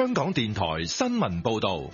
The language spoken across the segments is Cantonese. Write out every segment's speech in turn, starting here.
香港電台新聞報道。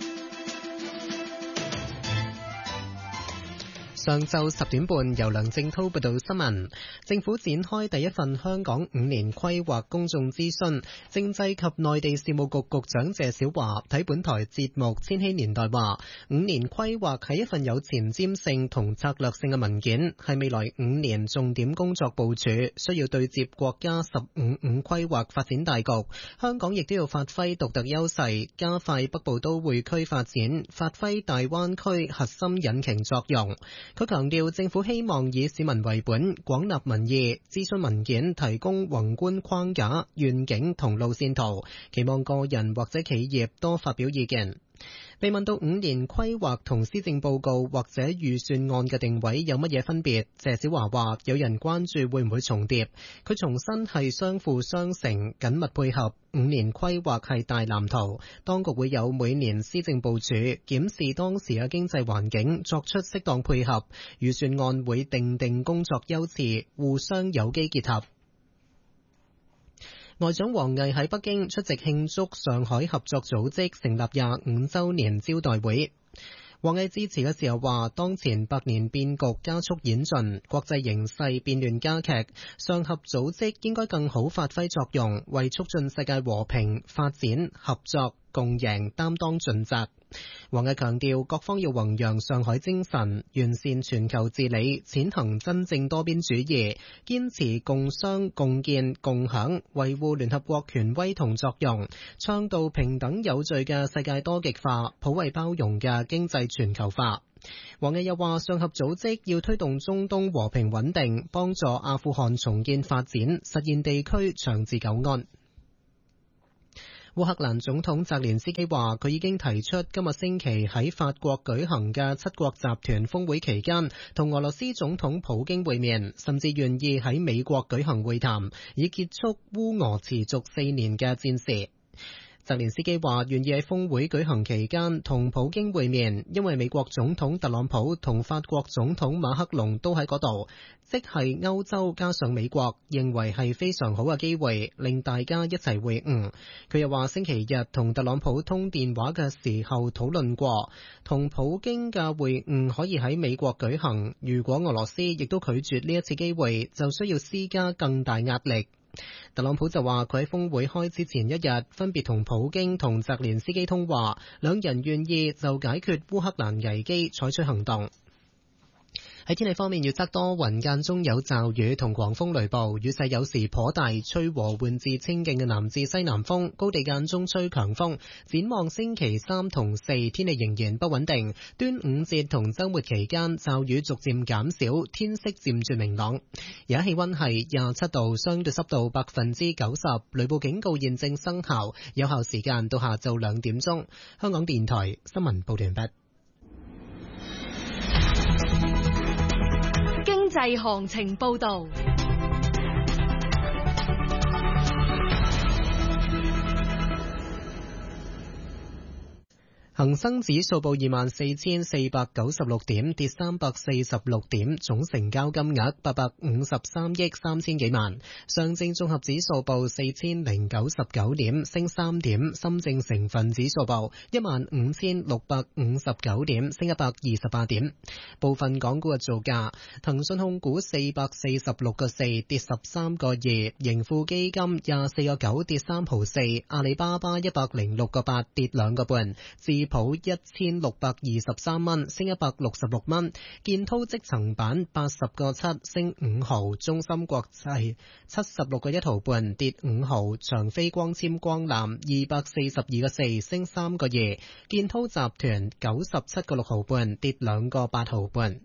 上晝10點半，由梁正濤報道新聞。政府展開第一份香港5年規劃公眾諮詢。政制及內地事務局局長謝小華喺本台節目《千禧年代》話，5年規劃係一份有前瞻性同策略性嘅文件，係未來5年重點工作部署，需要對接國家15規劃發展大局。香港亦都要發揮獨特優勢，加快北部都會區發展，發揮大灣區核心引擎作用。佢強調，政府希望以市民為本，廣納民意，諮詢文件提供宏觀框架、願景同路線圖，期望個人或者企業多發表意見。被問到5年規劃同施政報告或者預算案嘅定位有乜嘢分別，謝小華話有人關注會唔會重疊，佢重申係相輔相成，緊密配合。5年規劃係大藍圖，當局會有每年施政部署，檢視當時嘅經濟環境，作出適當配合。預算案會定工作優次，互相有機結合。外長王毅喺北京出席慶祝上海合作組織成立25週年招待會。王毅致辭嘅時候話，當前百年變局加速演進，國際形勢變亂加劇，上合組織應該更好發揮作用，為促進世界和平、發展、合作、共贏擔當盡責。王毅強調，各方要弘揚上海精神，完善全球治理，踐行真正多邊主義，堅持共商、共建、共享，維護聯合國權威同作用，倡導平等有序嘅世界多極化，普惠包容嘅經濟全球化。王毅又話，上合組織要推動中東和平穩定，幫助阿富汗重建發展，實現地區長治久安。烏克蘭總統澤連斯基話，佢已經提出今日星期喺法國舉行嘅七國集團峰會期間同俄羅斯總統普京會面，甚至願意喺美國舉行會談，以結束烏俄持續4年嘅戰事。澤連斯基話願意喺峰會舉行期間同普京會面，因為美國總統特朗普同法國總統馬克龍都喺嗰度，即係歐洲加上美國，認為係非常好嘅機會，令大家一齊會晤。佢又話星期日同特朗普通電話嘅時候討論過，同普京嘅會晤可以喺美國舉行，如果俄羅斯亦都拒絕呢一次機會，就需要施加更大壓力。特朗普就話佢喺峰會開始前一日分別同普京同澤連斯基通話，兩人願意就解決烏克蘭危機採取行動。喺天氣方面，預測多雲間中有驟雨同狂風雷暴，雨勢有時頗大，吹和緩至清勁嘅南至西南風，高地間中吹強風。展望星期3同4，天氣仍然不穩定。端午節同週末期間驟雨逐漸減少，天色漸轉明朗。而家氣溫係27度，相對濕度90%，雷暴警告現正生效，有效時間到下晝2點鐘。香港電台新聞報道完畢。 經濟行情報道。 恒生指數報24,496點，跌346點，總成交金額853億3千幾萬。上證綜合指數報4099點，升3點。深證成分指數報15659點，升128點。部分港股嘅造價：騰訊控股446個4，跌13個2；盈富基金24個9，跌3毫4；阿里巴巴106個8，跌2個半；智普1623蚊，升166蚊；建滔積層板80個7，升5毫；中芯國際76個1毫半，跌5毫；長飛光纖光纜242個4，升3個2；建滔集團97個6毫半，跌2個8毫半。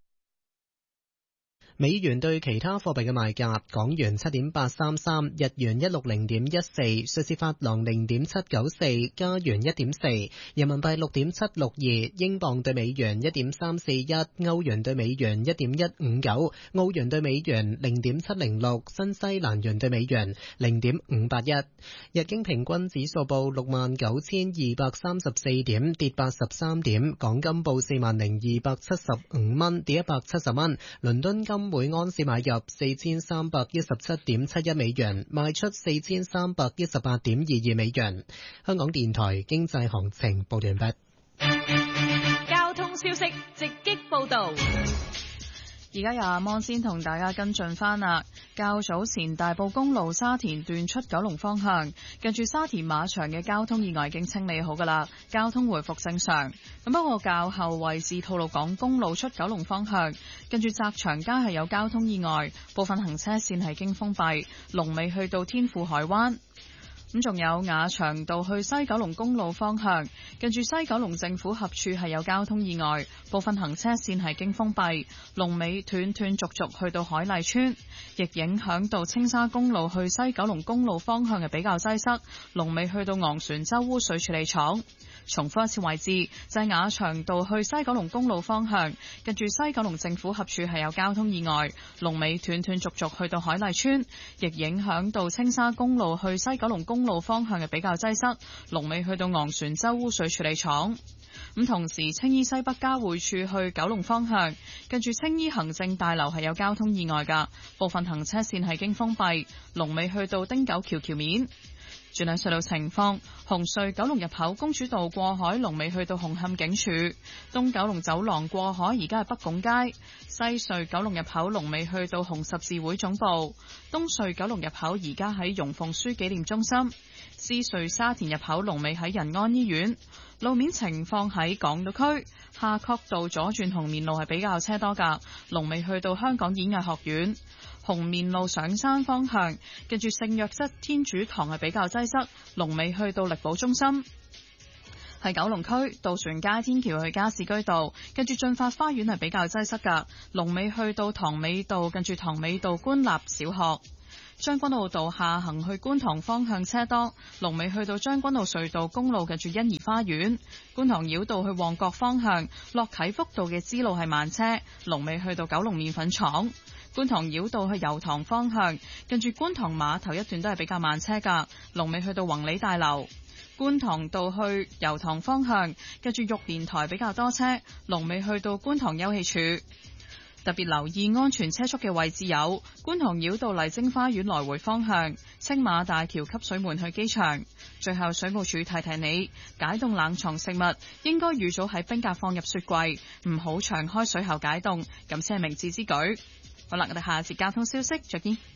美元對其他貨幣嘅賣價：港元7.833，日元160.14，瑞士法郎0.794，加元1.4，人民幣6.762，英鎊對美元1.341，歐元對美元1.159，澳元對美元0.706，新西蘭元對美元0.581。日經平均指數報69,234點，跌83點。港金報40,275蚊，跌170蚊。倫敦金金每安士買入4317.71美元，賣出4318.22美元。香港電台經濟行情報完畢。 交通消息直擊報道。 而家由阿芒先同大家跟進翻啦。較早前大埔公路沙田段出九龍方向，近住沙田馬場嘅交通意外已經清理好噶啦，交通回復正常。咁不過較後位置吐露港公路出九龍方向，近住澤祥街係有交通意外，部分行車線係經封閉，龍尾去到天富海灣。咁仲有雅翔道去西九龍公路方向，近住西九龍政府合署係有交通意外，部分行車線係經封閉，龍尾斷斷續續去到海麗村，亦影響到青沙公路去西九龍公路方向係比較擠塞，龍尾去到昂船洲污水處理廠。重複一次位置就係雅翔道去西九龍公路方向，近住西九龍政府合署係有交通意外，龍尾斷斷續續去到海麗村，亦影響到青沙公路去西九龍公路方向係比較擠塞，龍尾去到昂船洲污水處理廠。咁同時青衣西北交匯處去九龍方向，近住青衣行政大樓係有交通意外㗎，部分行車線係經封閉，龍尾去到汀九橋橋面。轉兩隧道情況，紅隧九龍入口公主道過海，龍尾去到紅磡警署；東九龍走廊過海而家係北拱街，西隧九龍入口龍尾去到紅十字會總部；東隧九龍入口而家喺容鳳書紀念中心；獅隧沙田入口龍尾喺仁安醫院。路面情況喺港島區夏慤道左轉紅棉路係比較車多㗎，龍尾去到香港演藝學院。紅棉路上山方向，近住聖約瑟天主堂係比較擠塞，龍尾去到力寶中心。喺九龍區渡船街天橋去加士居道，近住駿發花園係比較擠塞㗎，龍尾去到塘尾道，近住塘尾道官立小學。將軍澳道下行去觀塘方向車多，龍尾去到將軍澳隧道公路近住欣怡花園。觀塘繞道去旺角方向，落啟福道嘅支路係慢車，龍尾去到九龍麵粉廠。觀塘繞道去油塘方向，近住觀塘碼頭一段都係比較慢車㗎，龍尾去到宏利大樓。觀塘道去油塘方向，近住玉蓮台比較多車，龍尾去到觀塘休憩處。特別留意安全車速嘅位置有觀塘繞道麗晶花園來回方向、青馬大橋汲水門去機場。最後水務署提提你，解凍冷藏食物應該預早喺冰格放入雪櫃，唔好長開水後解凍，咁先係明智之舉。好啦，我哋下節交通消息再見。